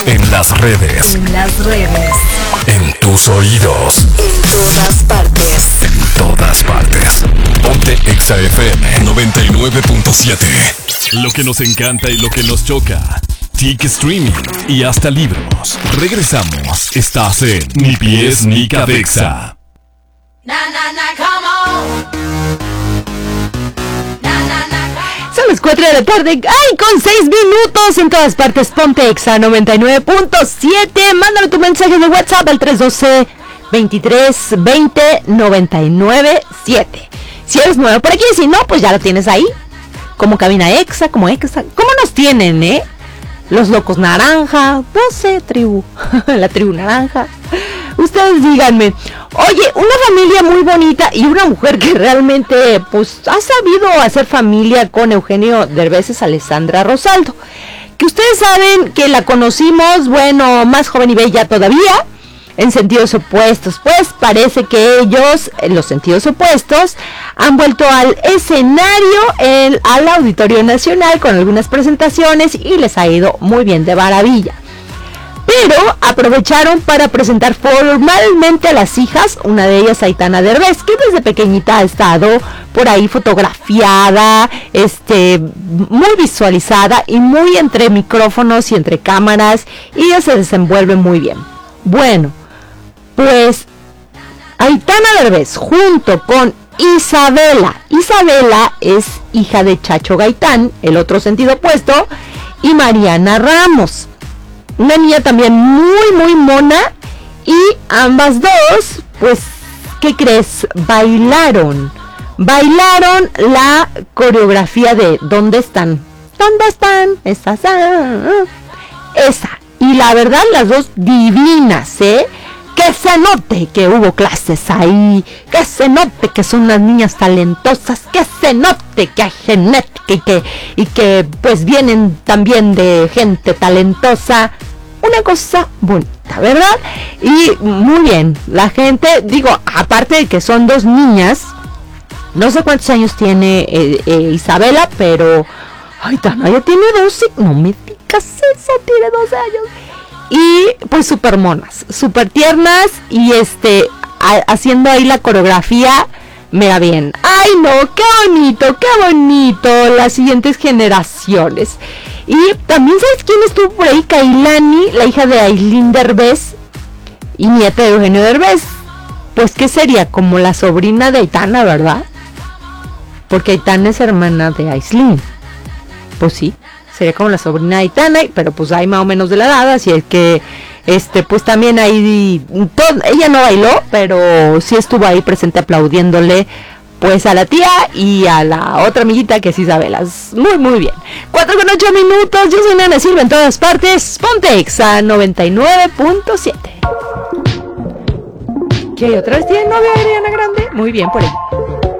En las redes. En las redes. En tus oídos. En todas partes. En todas partes. Ponte Exa FM 99.7. Lo que nos encanta y lo que nos choca. TIC Streaming y hasta libros. Regresamos. Estás en Ni Pies ni Cabeza. Son las 4 de la tarde. ¡Ay! Con 6 minutos en todas partes. Ponte Exa 99.7. Mándame tu mensaje de WhatsApp al 312 23 20 99 7. Si eres nuevo por aquí, si no, pues ya lo tienes ahí. Como Cabina Exa, como Exa. ¿Cómo nos tienen, Los locos naranja, no sé, tribu, la tribu naranja. Ustedes díganme. Oye, una familia muy bonita y una mujer que realmente, pues, ha sabido hacer familia con Eugenio Derbez, es Alessandra Rosaldo. Que ustedes saben que la conocimos, bueno, más joven y bella todavía, en sentidos opuestos. Pues parece que ellos, en los sentidos opuestos, han vuelto al escenario, al Auditorio Nacional con algunas presentaciones y les ha ido muy bien, de maravilla. Pero aprovecharon para presentar formalmente a las hijas, una de ellas Aitana Derbez, que desde pequeñita ha estado por ahí fotografiada, muy visualizada y muy entre micrófonos y entre cámaras, y ella se desenvuelve muy bien. Bueno, pues Aitana Derbez junto con Isabela es hija de Chacho Gaitán, el otro sentido opuesto, y Mariana Ramos, una niña también muy muy mona, y ambas dos, pues, ¿qué crees? Bailaron la coreografía de ¿Dónde están? Esa. Y la verdad, las dos divinas, que se note que hubo clases ahí, que se note que son unas niñas talentosas, que se note que hay genética y que pues vienen también de gente talentosa. Una cosa bonita, ¿verdad? Y muy bien, la gente, digo, aparte de que son dos niñas, no sé cuántos años tiene Isabela, pero ay, Tana, ya tiene 12, no me digas eso, tiene 12 años. Y pues súper monas, súper tiernas, y haciendo ahí la coreografía, mira bien. Ay no, qué bonito, las siguientes generaciones. Y también, ¿sabes quién estuvo por ahí? Kailani, la hija de Aislinn Derbez y nieta de Eugenio Derbez. Pues, ¿qué sería? Como la sobrina de Aitana, ¿verdad? Porque Aitana es hermana de Aislinn. Pues sí, sería como la sobrina de Aitana, pero pues hay más o menos de la edad, así es que, pues también ahí, ella no bailó, pero sí estuvo ahí presente aplaudiéndole, pues, a la tía y a la otra amiguita que es Isabela. Muy, muy bien. 4:08 minutos, yo soy Nana Silva en todas partes. Ponte Exa 99.7. ¿Qué? ¿Otra vez tiene novia Ariana Grande? Muy bien por ahí.